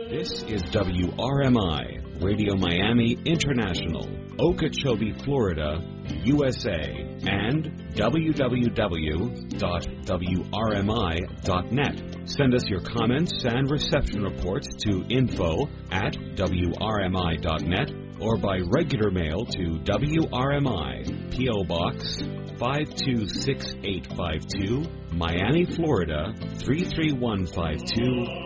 This is WRMI, Radio Miami International, Okeechobee, Florida, USA, and www.wrmi.net. Send us your comments and reception reports to info@wrmi.net or by regular mail to WRMI, P.O. Box 526-852, Miami, Florida 33152,